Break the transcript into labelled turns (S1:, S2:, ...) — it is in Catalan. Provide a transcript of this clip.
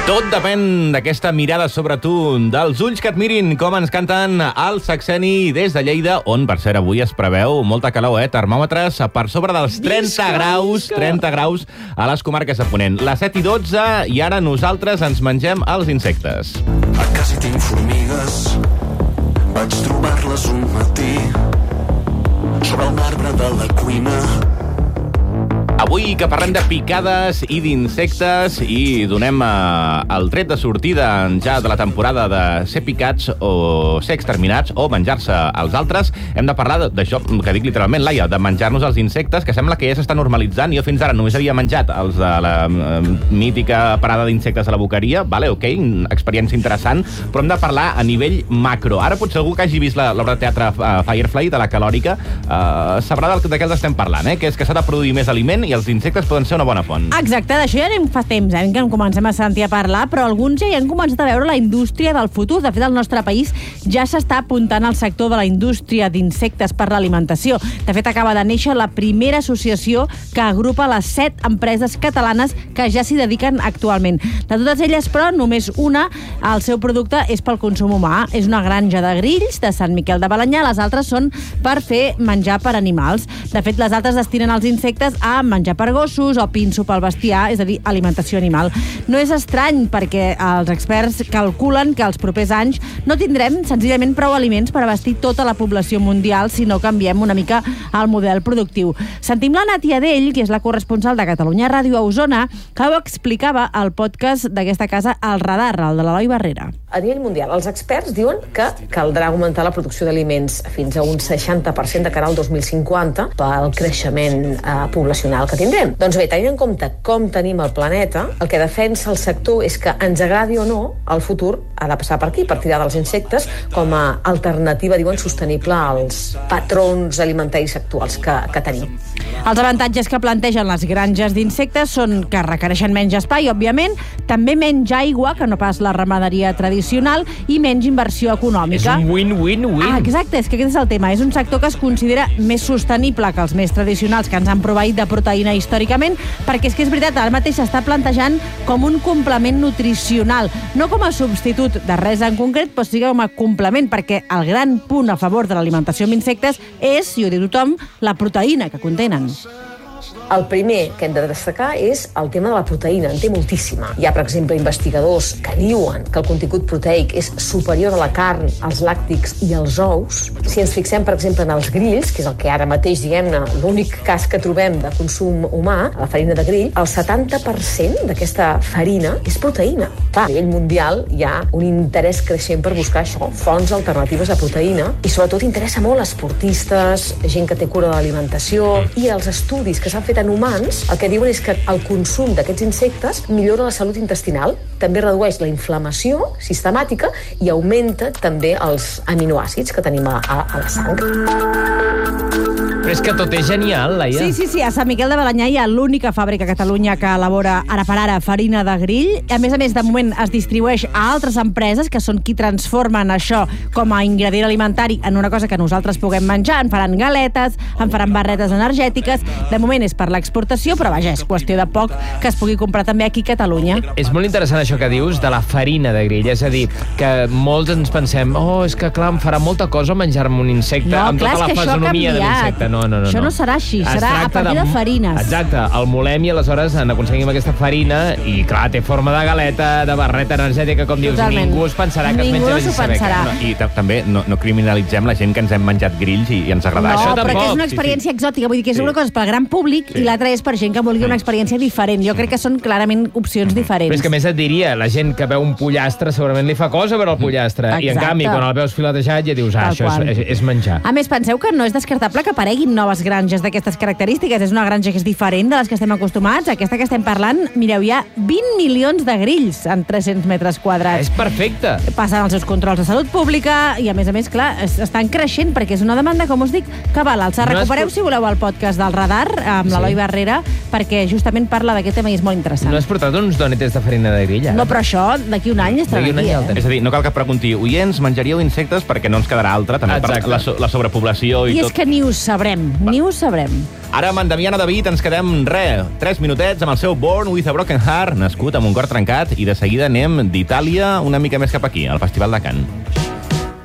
S1: Tot depèn d'aquesta mirada sobre tu, dels ulls que et mirin, com ens canten el Saxeni des de Lleida, on, per cert, avui es preveu molta calor, termòmetres per sobre dels 30 graus a les comarques de Ponent. Les 7:12 i ara nosaltres ens mengem els insectes.
S2: A casa hi tinc formigues, vaig trobar-les un matí sobre el marbre de la cuina.
S1: Avui que parlem de picades i d'insectes i donem el tret de sortida ja de la temporada de ser picats o ser exterminats o menjar-se als altres, hem de parlar d'això que dic literalment, Laia, de menjar-nos els insectes, que sembla que ja s'està normalitzant. Jo fins ara només havia menjat els de la mítica parada d'insectes a la Boqueria, vale, ok, experiència interessant, però hem de parlar a nivell macro. Ara potser algú que hagi vist l'obra de teatre Firefly de la Calòrica sabrà de què els estem parlant, que és que s'ha de produir més aliment i els insectes poden ser una bona font.
S3: Exacte, d'això ja anem fa temps, que en comencem a sentir a parlar, però alguns ja hi han començat a veure la indústria del futur. De fet, al nostre país ja s'està apuntant al sector de la indústria d'insectes per l'alimentació. De fet, acaba de néixer la primera associació que agrupa les 7 empreses catalanes que ja s'hi dediquen actualment. De totes elles, però, només una, el seu producte és pel consum humà. És una granja de grills de Sant Miquel de Balenyà, les altres són per fer menjar per animals. De fet, les altres destinen els insectes a menjar per gossos o pinso pel bestiar, és a dir, alimentació animal. No és estrany perquè els experts calculen que els propers anys no tindrem senzillament prou aliments per abastir tota la població mundial si no canviem una mica el model productiu. Sentim la Nàtia Dell, que és la corresponsal de Catalunya Ràdio a Osona, que ho explicava al podcast d'aquesta casa, El Radar, el de l'Eloi Barrera.
S4: A nivell mundial, els experts diuen que caldrà augmentar la producció d'aliments fins a un 60% de cara al 2050 pel creixement poblacional que tindrem. Doncs bé, tenint en compte com tenim el planeta, el que defensa el sector és que ens agradi o no, el futur ha de passar per aquí, per tirar dels insectes com a alternativa, diuen, sostenible als patrons alimentaris actuals que tenim.
S3: Els avantatges que plantegen les granges d'insectes són que requereixen menys espai, òbviament, també menys aigua, que no pas la ramaderia tradicional, i menys inversió econòmica.
S5: És un win-win-win.
S3: Exacte, és que aquest és el tema. És un sector que es considera més sostenible que els més tradicionals que ens han proveït de proteïna històricament, perquè és que és veritat, ara mateix s'està plantejant com un complement nutricional, no com a substitut de res en concret, però sí com a complement, perquè el gran punt a favor de l'alimentació amb insectes és, i ho diu tothom, la proteïna que contenen.
S4: El primer que hem de destacar és el tema de la proteïna, en té moltíssima. Hi ha, per exemple, investigadors que diuen que el contingut proteic és superior a la carn, als làctics i als ous. Si ens fixem, per exemple, en els grills, que és el que ara mateix, diguem-ne, l'únic cas que trobem de consum humà, la farina de grill, el 70% d'aquesta farina és proteïna. Clar, a nivell mundial hi ha un interès creixent per buscar això, fonts alternatives a proteïna, i sobretot interessa molt a esportistes, gent que té cura de l'alimentació, i els estudis que s'han fet en humans, el que diuen és que el consum d'aquests insectes millora la salut intestinal, també redueix la inflamació sistemàtica i augmenta també els aminoàcids que tenim a la sang.
S5: Però és que tot és genial, Laia.
S3: Sí, a Sant Miquel de Balenyà hi ha l'única fàbrica a Catalunya que elabora ara per ara farina de grill. A més, de moment es distribueix a altres empreses que són qui transformen això com a ingredient alimentari en una cosa que nosaltres puguem menjar. En faran galetes, en faran barretes energètiques. De moment és per l'exportació, però vaja, és qüestió de poc que es pugui comprar també aquí a Catalunya.
S5: És molt interessant això que dius de la farina de grill. És a dir, que molts ens pensem és que clar, em farà molta cosa menjar-me un insecte amb tota la fisonomia de l'insecte. No.
S3: Això no serà així, serà a partir de farines.
S5: Exacte, el molem i aleshores n'aconseguim aquesta farina i clar, té forma de galeta, de barreta energètica, com dius, i ningú es pensarà que es menja
S3: sense saber què.
S1: I també no criminalitzem la gent que ens hem menjat grills i ens agrada.
S3: No, però que és una experiència exòtica, vull dir que és una cosa pel gran públic i l'altra és per gent que vulgui una experiència diferent. Jo crec que són clarament opcions diferents.
S5: Però és que més et diria, la gent que veu un pollastre segurament li fa cosa veure el pollastre. I en canvi, quan el veus filetejat ja dius, això és menjar.
S3: A més, penseu que no és descartable que apareguin noves granges d'aquestes característiques. És una granja que és diferent de les que estem acostumats. Aquesta que estem parlant, mireu, hi ha 20 milions de grills en 300 metres quadrats.
S5: És perfecte.
S3: Passen els seus controls de salut pública i, a més, clar, estan creixent perquè és una demanda, com us dic, que val alça. Recupereu, si voleu, el podcast del Radar amb l'Eloi Barrera, perquè justament parla d'aquest tema i és molt interessant.
S5: No has portat uns donetes de farina de grill?
S3: No, però això d'aquí un any estarà aquí.
S1: És a dir, no cal que pregunti, oients, menjaríeu insectes perquè no ens quedarà altra, també per la sobrepoblació i tot.
S3: I és que ni ho sabrem.
S1: Ara amb en Damià David ens quedem, 3 minutets amb el seu Born with a Broken Heart, nascut amb un cor trencat, i de seguida anem d'Itàlia una mica més cap aquí, al Festival de Cannes.